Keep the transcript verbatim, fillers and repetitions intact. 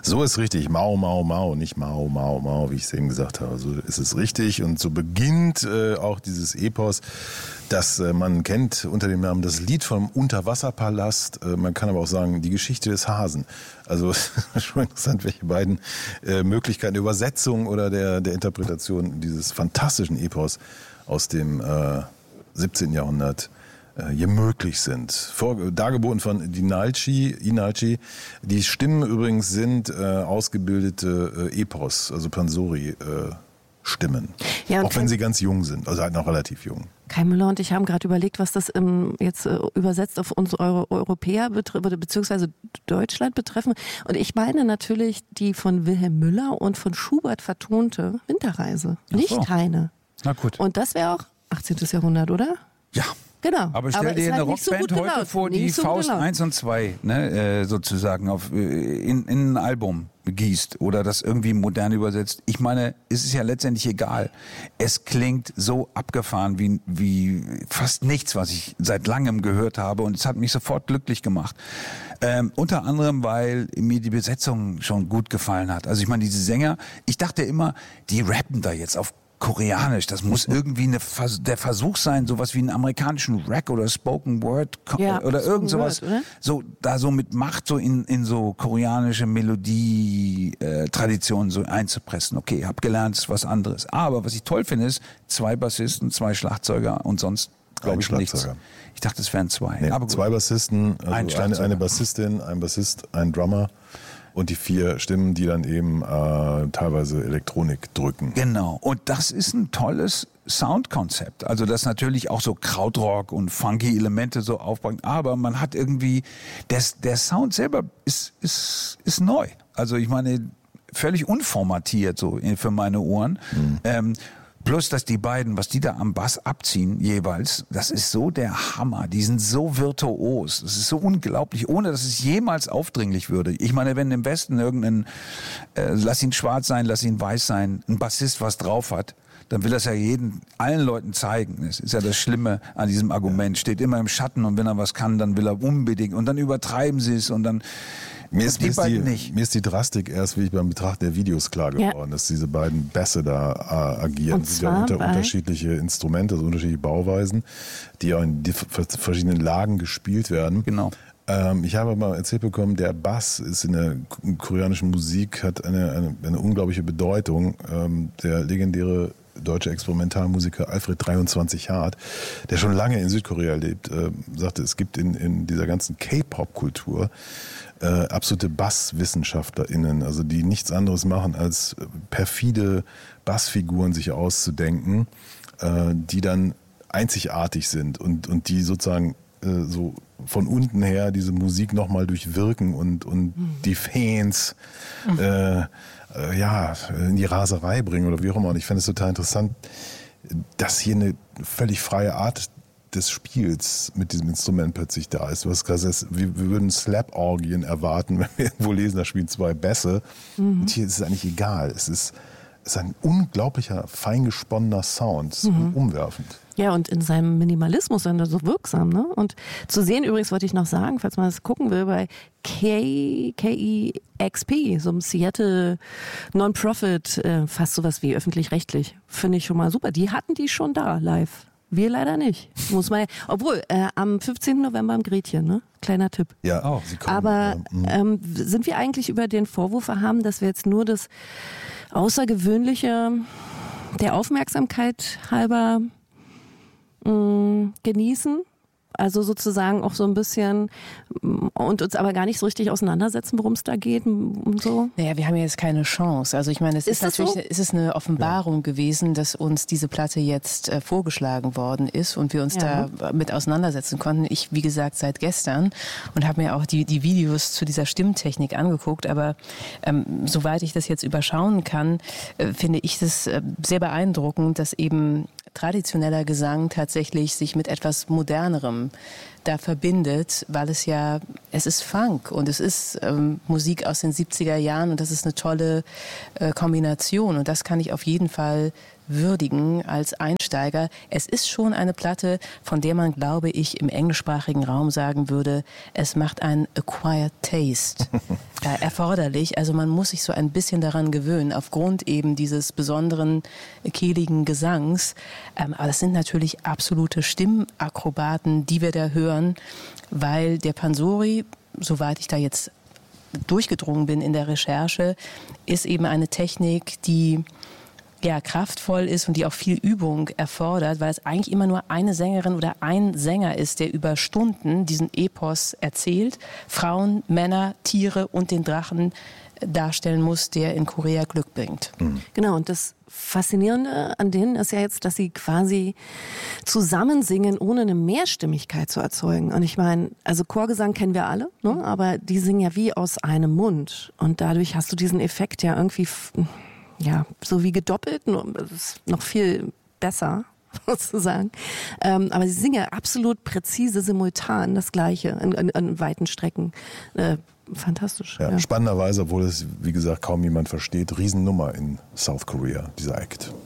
So ist richtig. Mau, Mau, Mau, nicht Mau, Mau, Mau, wie ich es eben gesagt habe. So ist es richtig. Und so beginnt äh, auch dieses Epos, das äh, man kennt unter dem Namen das Lied vom Unterwasserpalast. Äh, man kann aber auch sagen, die Geschichte des Hasen. Also es ist schon interessant, welche beiden äh, Möglichkeiten der Übersetzung oder der, der Interpretation dieses fantastischen Epos aus dem äh, siebzehnten. Jahrhundert äh, hier möglich sind. Vor, dargeboten von Inalci, Inalci. Die Stimmen übrigens sind äh, ausgebildete äh, Epos, also Pansori äh, Stimmen. Ja, auch wenn sie ganz jung sind, also halt noch relativ jung. Kai Müller und ich haben gerade überlegt, was das ähm, jetzt äh, übersetzt auf uns Euro- Europäer betrifft, beziehungsweise Deutschland betreffen. Und ich meine natürlich die von Wilhelm Müller und von Schubert vertonte Winterreise, Ach nicht so. Heine. Na gut. Und das wäre auch achtzehnten. Jahrhundert, oder? Ja. Genau. Aber stell Aber dir ist eine halt nicht so Rockband gut heute gelaunt. vor, die Nicht so Faust gelaunt. eins und zwei ne, äh, sozusagen auf, äh, in, in ein Album gießt oder das irgendwie modern übersetzt. Ich meine, es ist ja letztendlich egal. Es klingt so abgefahren wie, wie fast nichts, was ich seit langem gehört habe, und es hat mich sofort glücklich gemacht. Ähm, unter anderem, weil mir die Besetzung schon gut gefallen hat. Also ich meine, diese Sänger, ich dachte immer, die rappen da jetzt auf Koreanisch, das muss irgendwie eine, der Versuch sein, sowas wie einen amerikanischen Rap oder Spoken Word Ja, oder irgend sowas, Word, oder? so da so mit Macht so in in so koreanische Melodie-Traditionen so einzupressen. Okay, hab gelernt, ist was anderes. Aber was ich toll finde, ist zwei Bassisten, zwei Schlagzeuger und sonst glaube ich nichts. Ich dachte, es wären zwei. Nee, aber gut. Zwei Bassisten, also Ein eine, Schlagzeuger. eine Bassistin, ein Bassist, ein Drummer. Und die vier Stimmen, die dann eben äh, teilweise Elektronik drücken. Genau. Und das ist ein tolles Soundkonzept. Also das natürlich auch so Krautrock und funky Elemente so aufbringt. Aber man hat irgendwie, das, der Sound selber ist, ist, ist neu. Also ich meine, völlig unformatiert so für meine Ohren. Mhm. Ähm, Plus, dass die beiden, was die da am Bass abziehen jeweils, das ist so der Hammer. Die sind so virtuos. Das ist so unglaublich, ohne dass es jemals aufdringlich würde. Ich meine, wenn im Westen irgendein, äh, lass ihn schwarz sein, lass ihn weiß sein, ein Bassist was drauf hat, dann will das ja jeden, allen Leuten zeigen. Das ist ja das Schlimme an diesem Argument. Steht immer im Schatten, und wenn er was kann, dann will er unbedingt. Und dann übertreiben sie es und dann... Mir ist, die mir, ist die, nicht. mir ist die Drastik erst, wie ich beim Betrachten der Videos klar geworden, ja. dass diese beiden Bässe da äh, agieren. Und das sind ja unter, unterschiedliche Instrumente, also unterschiedliche Bauweisen, die auch in die verschiedenen Lagen gespielt werden. Genau. Ähm, ich habe mal erzählt bekommen, der Bass ist in der koreanischen Musik, hat eine, eine, eine unglaubliche Bedeutung. Ähm, der legendäre deutsche Experimentalmusiker Alfred dreiundzwanzig Hart, der schon lange in Südkorea lebt, äh, sagte, es gibt in, in dieser ganzen K-Pop-Kultur äh, absolute BasswissenschaftlerInnen, also die nichts anderes machen, als perfide Bassfiguren sich auszudenken, äh, die dann einzigartig sind und, und die sozusagen äh, so von unten her diese Musik nochmal durchwirken und, und mhm. die Fans mhm. äh, äh, ja, in die Raserei bringen oder wie auch immer. Und ich fände es total interessant, dass hier eine völlig freie Art des Spiels mit diesem Instrument plötzlich da ist. Du hast gesagt, wir, wir würden Slap-Orgien erwarten, wenn wir irgendwo lesen, da spielen zwei Bässe. Mhm. Und hier ist es eigentlich egal. Es ist, es ist ein unglaublicher, feingesponnener Sound. Es ist mhm. umwerfend. Ja, und in seinem Minimalismus dann so wirksam, ne? Und zu sehen übrigens, wollte ich noch sagen, falls man das gucken will, bei K, K I X P, so einem Seattle Non-Profit, äh, fast sowas wie öffentlich-rechtlich. Finde ich schon mal super. Die hatten die schon da, live. Wir leider nicht. Muss man, obwohl, äh, am fünfzehnten November im Gretchen, ne? Kleiner Tipp. Ja, oh, Sie kommen, aber äh, ähm, sind wir eigentlich über den Vorwurf erhaben, dass wir jetzt nur das Außergewöhnliche der Aufmerksamkeit halber mh, genießen? Also sozusagen auch so ein bisschen und uns aber gar nicht so richtig auseinandersetzen, worum es da geht und so. Naja, wir haben ja jetzt keine Chance. Also ich meine, es ist, Ist das natürlich so? es ist eine Offenbarung ja. gewesen, dass uns diese Platte jetzt äh, vorgeschlagen worden ist und wir uns ja. da mit auseinandersetzen konnten. Ich, wie gesagt, seit gestern und habe mir auch die, die Videos zu dieser Stimmtechnik angeguckt. Aber ähm, soweit ich das jetzt überschauen kann, äh, finde ich das äh, sehr beeindruckend, dass eben traditioneller Gesang tatsächlich sich mit etwas Modernerem da verbindet, weil es ja, es ist Funk und es ist ähm, Musik aus den siebziger Jahren und das ist eine tolle äh, Kombination und das kann ich auf jeden Fall würdigen als Einsteiger. Es ist schon eine Platte, von der man, glaube ich, im englischsprachigen Raum sagen würde, es macht ein acquired taste äh, erforderlich. Also man muss sich so ein bisschen daran gewöhnen, aufgrund eben dieses besonderen kehligen Gesangs. Ähm, aber das sind natürlich absolute Stimmakrobaten, die wir da hören, weil der Pansori, soweit ich da jetzt durchgedrungen bin in der Recherche, ist eben eine Technik, die ja kraftvoll ist und die auch viel Übung erfordert, weil es eigentlich immer nur eine Sängerin oder ein Sänger ist, der über Stunden diesen Epos erzählt, Frauen, Männer, Tiere und den Drachen darstellen muss, der in Korea Glück bringt. Mhm. Genau, und das Faszinierende an denen ist ja jetzt, dass sie quasi zusammen singen, ohne eine Mehrstimmigkeit zu erzeugen. Und ich meine, also Chorgesang kennen wir alle, ne? Aber die singen ja wie aus einem Mund. Und dadurch hast du diesen Effekt ja irgendwie, ja, so wie gedoppelt, nur das ist noch viel besser, sozusagen. Ähm, aber sie singen ja absolut präzise, simultan das Gleiche an, an, an weiten Strecken. Äh, fantastisch. Ja, ja. Spannenderweise, obwohl es, wie gesagt, kaum jemand versteht, Riesennummer in South Korea, dieser Act.